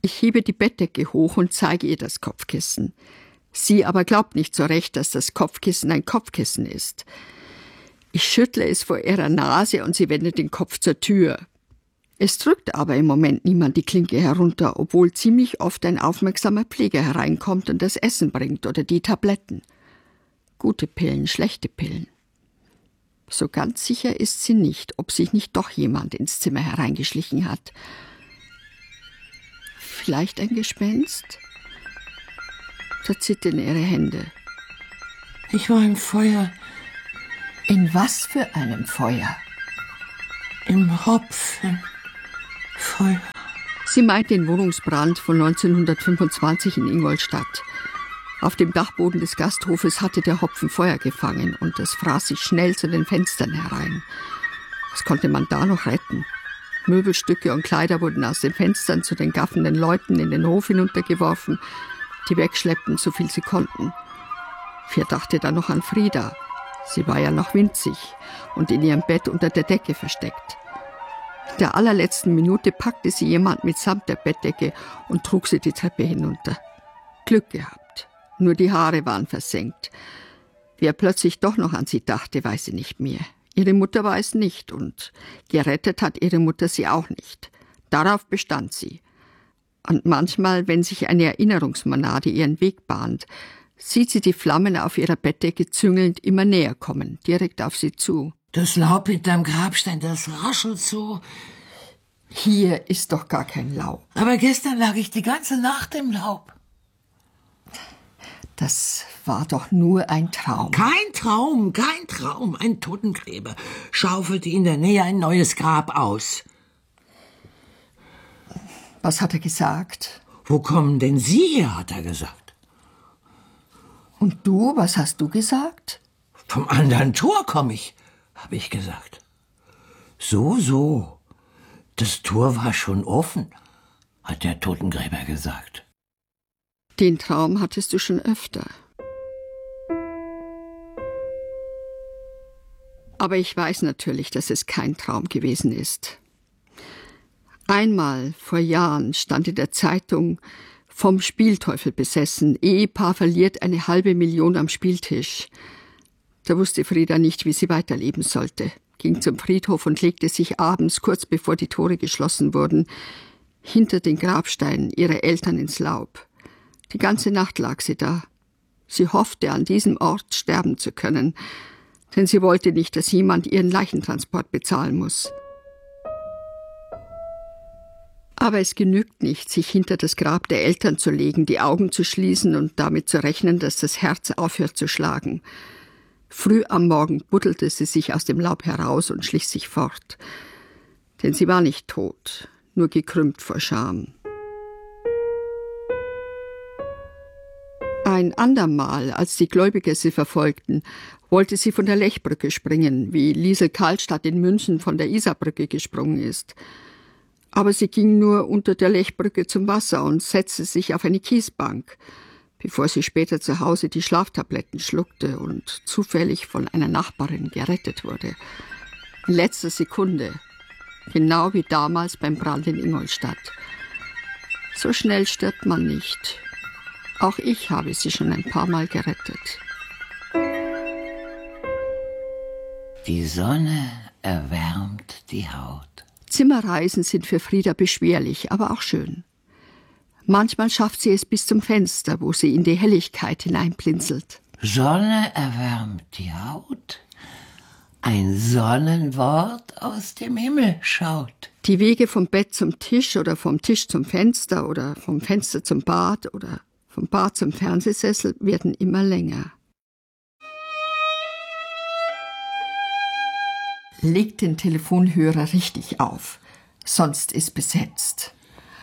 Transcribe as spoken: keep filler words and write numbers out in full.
Ich hebe die Bettdecke hoch und zeige ihr das Kopfkissen. Sie aber glaubt nicht so recht, dass das Kopfkissen ein Kopfkissen ist. Ich schüttle es vor ihrer Nase und sie wendet den Kopf zur Tür. Es drückt aber im Moment niemand die Klinke herunter, obwohl ziemlich oft ein aufmerksamer Pfleger hereinkommt und das Essen bringt oder die Tabletten. Gute Pillen, schlechte Pillen. So ganz sicher ist sie nicht, ob sich nicht doch jemand ins Zimmer hereingeschlichen hat. Vielleicht ein Gespenst? Da zittern ihre Hände. Ich war im Feuer. In was für einem Feuer? Im Hopfenfeuer. Sie meint den Wohnungsbrand von neunzehnhundertfünfundzwanzig in Ingolstadt. Auf dem Dachboden des Gasthofes hatte der Hopfen Feuer gefangen und es fraß sich schnell zu den Fenstern herein. Was konnte man da noch retten? Möbelstücke und Kleider wurden aus den Fenstern zu den gaffenden Leuten in den Hof hinuntergeworfen, die wegschleppten, so viel sie konnten. Wer dachte da noch an Frieda? Sie war ja noch winzig und in ihrem Bett unter der Decke versteckt. In der allerletzten Minute packte sie jemand mitsamt der Bettdecke und trug sie die Treppe hinunter. Glück gehabt. Nur die Haare waren versenkt. Wer plötzlich doch noch an sie dachte, weiß sie nicht mehr. Ihre Mutter war es nicht und gerettet hat ihre Mutter sie auch nicht. Darauf bestand sie. Und manchmal, wenn sich eine Erinnerungsmonade ihren Weg bahnt, sieht sie die Flammen auf ihrer Bettdecke züngelnd immer näher kommen, direkt auf sie zu. Das Laub hinterm Grabstein, das raschelt so. Hier ist doch gar kein Laub. Aber gestern lag ich die ganze Nacht im Laub. Das war doch nur ein Traum. Kein Traum, kein Traum. Ein Totengräber schaufelte in der Nähe ein neues Grab aus. Was hat er gesagt? Wo kommen denn Sie her, hat er gesagt. Und du, was hast du gesagt? Vom anderen Tor komme ich, habe ich gesagt. So, so. Das Tor war schon offen, hat der Totengräber gesagt. Den Traum hattest du schon öfter. Aber ich weiß natürlich, dass es kein Traum gewesen ist. Einmal vor Jahren stand in der Zeitung: vom Spielteufel besessen, Ehepaar verliert eine halbe Million am Spieltisch. Da wusste Frieda nicht, wie sie weiterleben sollte, ging zum Friedhof und legte sich abends, kurz bevor die Tore geschlossen wurden, hinter den Grabstein ihrer Eltern ins Laub. Die ganze Nacht lag sie da. Sie hoffte, an diesem Ort sterben zu können, denn sie wollte nicht, dass jemand ihren Leichentransport bezahlen muss. Aber es genügt nicht, sich hinter das Grab der Eltern zu legen, die Augen zu schließen und damit zu rechnen, dass das Herz aufhört zu schlagen. Früh am Morgen buddelte sie sich aus dem Laub heraus und schlich sich fort. Denn sie war nicht tot, nur gekrümmt vor Scham. Ein andermal, als die Gläubiger sie verfolgten, wollte sie von der Lechbrücke springen, wie Liesel Karlstadt in München von der Isarbrücke gesprungen ist. Aber sie ging nur unter der Lechbrücke zum Wasser und setzte sich auf eine Kiesbank, bevor sie später zu Hause die Schlaftabletten schluckte und zufällig von einer Nachbarin gerettet wurde. In letzter Sekunde, genau wie damals beim Brand in Ingolstadt. So schnell stirbt man nicht. Auch ich habe sie schon ein paar Mal gerettet. Die Sonne erwärmt die Haut. Zimmerreisen sind für Frieda beschwerlich, aber auch schön. Manchmal schafft sie es bis zum Fenster, wo sie in die Helligkeit hineinblinzelt. Sonne erwärmt die Haut. Ein Sonnenwort aus dem Himmel schaut. Die Wege vom Bett zum Tisch oder vom Tisch zum Fenster oder vom Fenster zum Bad oder vom Bad zum Fernsehsessel werden immer länger. Leg den Telefonhörer richtig auf, sonst ist besetzt.